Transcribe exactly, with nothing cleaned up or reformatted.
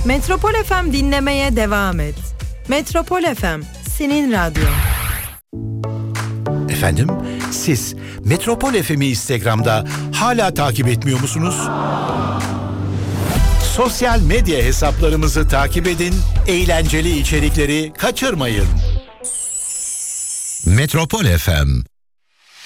Metropol F M dinlemeye devam et. Metropol F M, senin radyo. Efendim, siz Metropol F M'i Instagram'da hala takip etmiyor musunuz? Sosyal medya hesaplarımızı takip edin, eğlenceli içerikleri kaçırmayın. Metropol F M